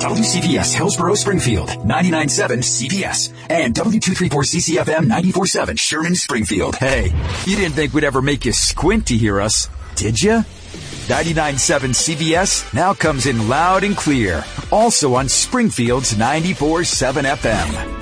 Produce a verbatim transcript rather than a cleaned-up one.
W C P S Hillsborough Springfield, ninety-nine point seven C P S, and W two thirty-four C C F M ninety-four point seven Sherman Springfield. Hey, you didn't think we'd ever make you squint to hear us, did you? ninety-nine point seven C B S now comes in loud and clear, also on Springfield's ninety-four point seven F M.